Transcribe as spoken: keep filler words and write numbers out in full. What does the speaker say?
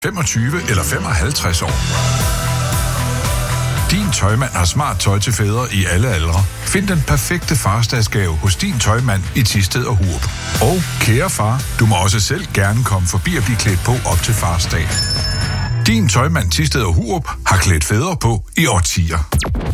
femogtyve eller femoghalvtreds år. Din Tøjmand har smart tøj til fædre i alle aldre. Find den perfekte farsdagsgave hos Din Tøjmand i Thisted og Hurup. Og kære far, du må også selv gerne komme forbi og blive klædt på op til farsdag. Din Tøjmand Thisted og Hurup har klædt fædre på i årtier.